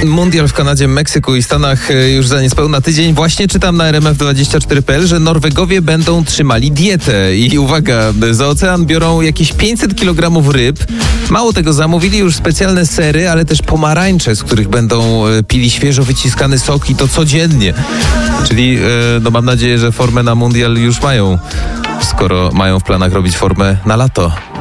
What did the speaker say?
Mundial w Kanadzie, Meksyku i Stanach już za niespełna tydzień. Właśnie czytam na RMF24.pl, że Norwegowie będą trzymali dietę. I uwaga, za ocean biorą jakieś 500 kg ryb. Mało tego, zamówili już specjalne sery, ale też pomarańcze, z których będą pili świeżo wyciskany sok i to codziennie. Czyli mam nadzieję, że formę na Mundial już mają, skoro mają w planach robić formę na lato.